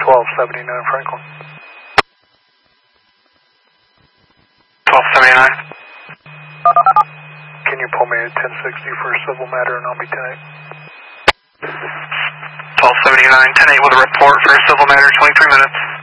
1279 Franklin. 1279. Can you pull me at 1060 for a civil matter and I'll be 10-8? 1279, 10-8 with a report for a civil matter, 23 minutes.